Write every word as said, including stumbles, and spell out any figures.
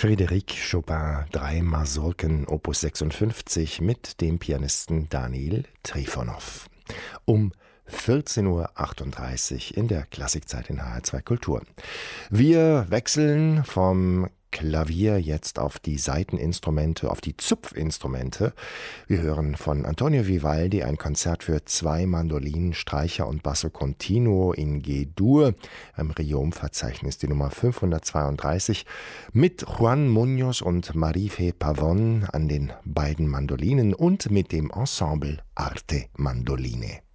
Frédéric Chopin, drei Masurken, Opus sechsundfünfzig mit dem Pianisten Daniil Trifonow. Um vierzehn Uhr achtunddreißig in der Klassikzeit in H R zwei Kultur. Wir wechseln vom Klavier jetzt auf die Saiteninstrumente, auf die Zupfinstrumente. Wir hören von Antonio Vivaldi ein Konzert für zwei Mandolinen, Streicher und Basso Continuo in G-Dur, im Riom-Verzeichnis die Nummer fünfhundertzweiunddreißig, mit Juan Muñoz und Marife Pavón an den beiden Mandolinen und mit dem Ensemble Arte Mandoline.